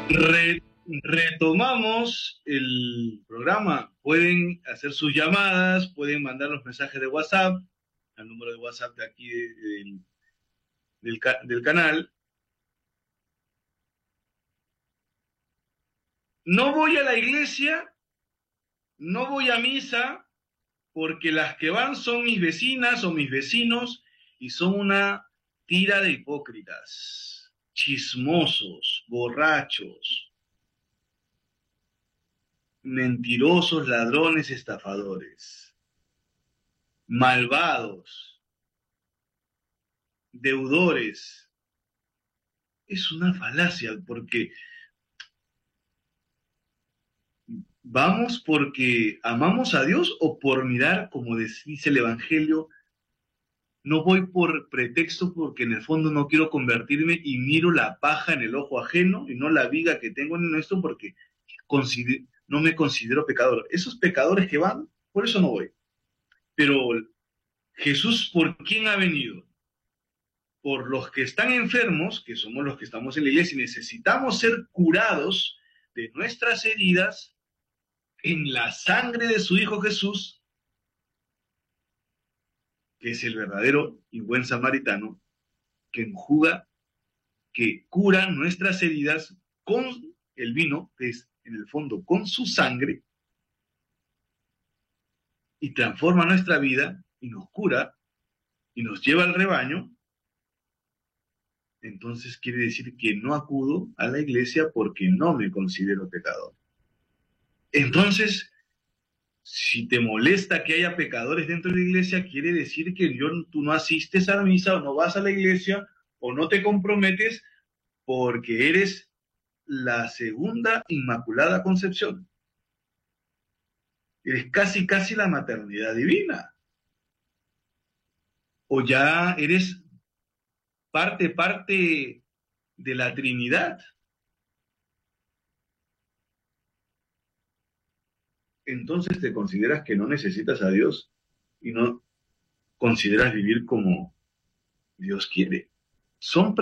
Retomamos el programa. Pueden hacer sus llamadas, pueden mandar los mensajes de WhatsApp al número de WhatsApp de aquí del canal. No voy a la iglesia, no voy a misa, porque las que van son mis vecinas o mis vecinos y son una tira de hipócritas, chismosos, borrachos, mentirosos, ladrones, estafadores, malvados, deudores. Es una falacia, porque vamos porque amamos a Dios o por mirar, como dice el Evangelio. No voy por pretexto porque en el fondo no quiero convertirme y miro la paja en el ojo ajeno y no la viga que tengo en esto porque no me considero pecador. Esos pecadores que van, por eso no voy. Pero Jesús, ¿por quién ha venido? Por los que están enfermos, que somos los que estamos en la iglesia y necesitamos ser curados de nuestras heridas en la sangre de su Hijo Jesús, que es el verdadero y buen samaritano, que enjuga, que cura nuestras heridas con el vino, que es en el fondo con su sangre, y transforma nuestra vida y nos cura y nos lleva al rebaño. Entonces quiere decir que no acudo a la iglesia porque no me considero pecador. Entonces, si te molesta que haya pecadores dentro de la iglesia, quiere decir que tú no asistes a la misa o no vas a la iglesia o no te comprometes porque eres la segunda Inmaculada Concepción. Eres casi, casi la maternidad divina. O ya eres parte de la Trinidad. Entonces te consideras que no necesitas a Dios y no consideras vivir como Dios quiere. Son